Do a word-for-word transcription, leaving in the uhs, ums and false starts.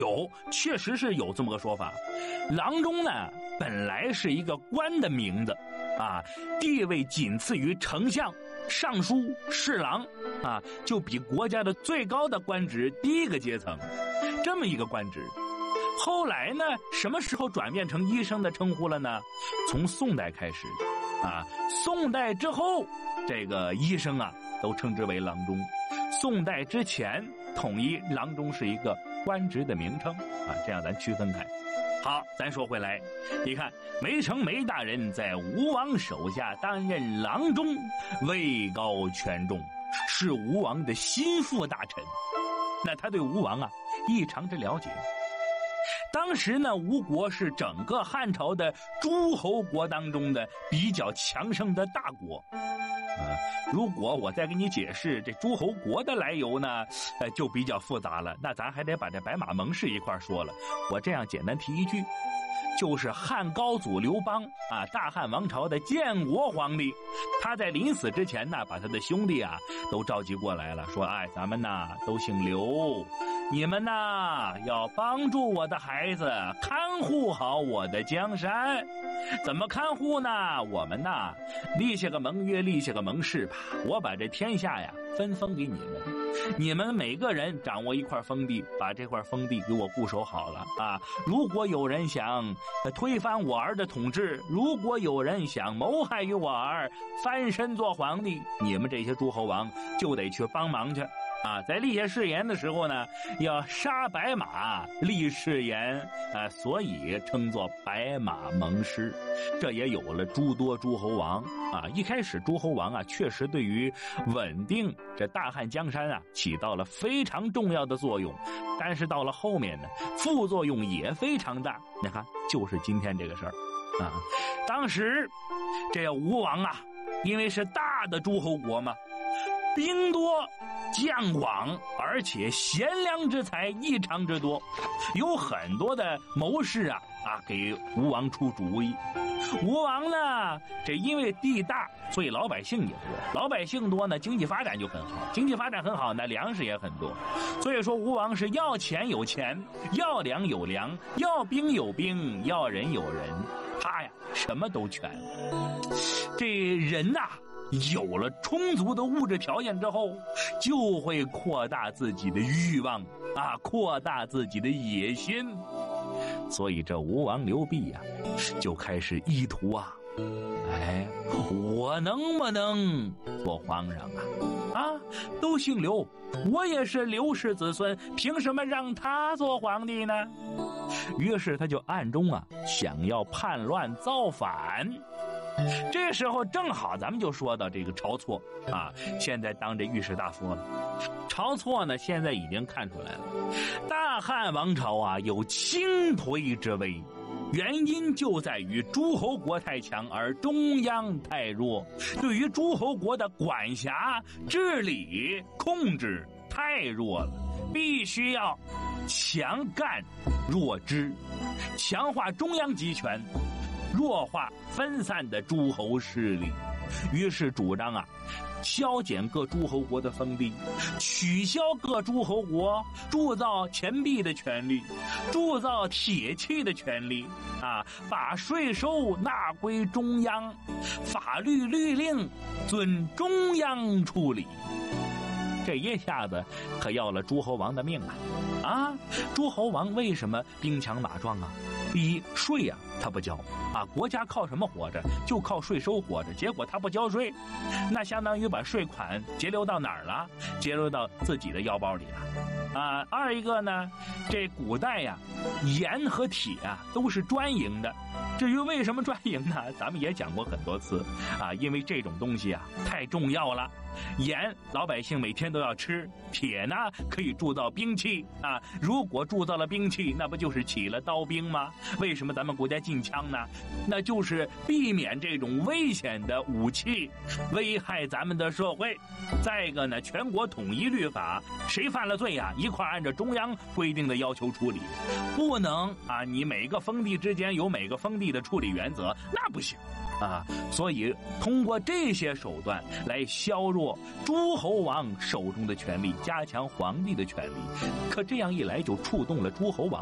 有，确实是有这么个说法。郎中呢，本来是一个官的名字啊，地位仅次于丞相、尚书、侍郎啊，就比国家的最高的官职低一个阶层，这么一个官职。后来呢，什么时候转变成医生的称呼了呢？从宋代开始啊，宋代之后，这个医生啊都称之为郎中。宋代之前，统一郎中是一个官职的名称啊，这样咱区分开。好，咱说回来，你看梅城梅大人在吴王手下担任郎中，位高权重，是吴王的心腹大臣。那他对吴王啊异常之了解。当时呢，吴国是整个汉朝的诸侯国当中的比较强盛的大国。呃，如果我再给你解释这诸侯国的来由呢，呃，就比较复杂了。那咱还得把这白马盟誓一块说了。我这样简单提一句，就是汉高祖刘邦啊，大汉王朝的建国皇帝，他在临死之前呢，把他的兄弟啊都召集过来了，说：“哎，咱们呐都姓刘，你们呐要帮助我的孩子，看护好我的江山。怎么看护呢？我们呐立下个盟约，立下个盟誓吧。我把这天下呀分封给你们。”你们每个人掌握一块封地，把这块封地给我固守好了啊！如果有人想推翻我儿的统治，如果有人想谋害于我儿，翻身做皇帝，你们这些诸侯王就得去帮忙去啊！在立下誓言的时候呢，要杀白马立誓言啊，所以称作白马盟誓。这也有了诸多诸侯王啊。一开始诸侯王啊，确实对于稳定这大汉江山啊，起到了非常重要的作用。但是到了后面呢，副作用也非常大。你看，就是今天这个事儿啊。当时这吴王啊，因为是大的诸侯国嘛，兵多将广，而且贤良之才异常之多，有很多的谋士啊啊给吴王出主意。吴王呢，这因为地大，所以老百姓也多，老百姓多呢，经济发展就很好，经济发展很好呢，粮食也很多。所以说吴王是要钱有钱，要粮有粮，要兵有兵，要人有人，他呀什么都全。这人呐、啊有了充足的物质条件之后，就会扩大自己的欲望啊，扩大自己的野心。所以这吴王刘濞呀、啊，就开始意图啊，哎，我能不能做皇上啊？啊，都姓刘，我也是刘氏子孙，凭什么让他做皇帝呢？于是他就暗中啊，想要叛乱造反。这时候正好咱们就说到这个晁错啊，现在当这御史大夫了。晁错呢，现在已经看出来了，大汉王朝啊有倾颓之危，原因就在于诸侯国太强而中央太弱，对于诸侯国的管辖、治理、控制太弱了，必须要强干弱支，强化中央集权，弱化分散的诸侯势力。于是主张啊，削减各诸侯国的封地，取消各诸侯国铸造钱币的权利，铸造铁器的权利啊，把税收纳归中央，法律律令遵中央处理。这一下子可要了诸侯王的命啊！啊，诸侯王为什么兵强马壮啊？第一，税呀、啊、他不交啊，国家靠什么活着？就靠税收活着。结果他不交税，那相当于把税款节流到哪儿了？节流到自己的腰包里了啊。二一个呢，这古代呀，盐和铁啊都是专营的。至于为什么专营呢？咱们也讲过很多次啊，因为这种东西啊太重要了。盐老百姓每天都要吃，铁呢可以铸造兵器啊。如果铸造了兵器，那不就是起了刀兵吗？为什么咱们国家禁枪呢？那就是避免这种危险的武器危害咱们的社会。再一个呢，全国统一律法，谁犯了罪啊，一块按照中央规定的要求处理，不能啊，你每个封地之间有每个封地的处理原则，那不行啊，所以通过这些手段来削弱诸侯王手中的权力，加强皇帝的权力。可这样一来，就触动了诸侯王